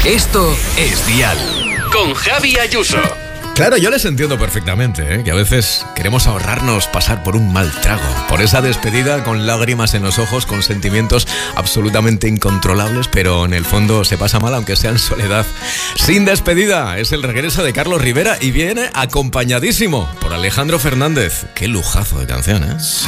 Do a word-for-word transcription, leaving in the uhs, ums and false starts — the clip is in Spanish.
Esto es Dial con Javi Ayuso. Claro, yo les entiendo perfectamente, ¿eh? Que a veces queremos ahorrarnos pasar por un mal trago, por esa despedida con lágrimas en los ojos, con sentimientos absolutamente incontrolables, pero en el fondo se pasa mal aunque sea en soledad. Sin despedida es el regreso de Carlos Rivera y viene acompañadísimo por Alejandro Fernández. Qué lujazo de canción, ¿eh?